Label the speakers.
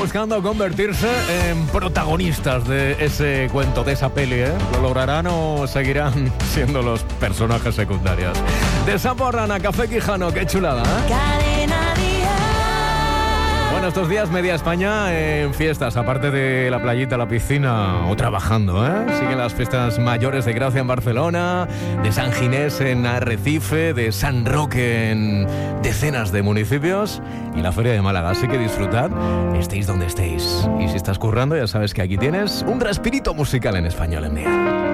Speaker 1: buscando convertirse en protagonistas de ese cuento, de esa peli, ¿eh? ¿Lo lograrán o seguirán siendo los personajes secundarios? De Sapo a Rana, Café Quijano, qué chulada, ¿eh? Bueno, estos días media España en fiestas, aparte de la playita, la piscina o trabajando, ¿eh? Siguen las fiestas mayores de Gracia en Barcelona, de San Ginés en Arrecife, de San Roque en decenas de municipios y la Feria de Málaga. Así que disfrutad, estéis donde estéis. Y si estás currando, ya sabes que aquí tienes un respirito musical en español en día.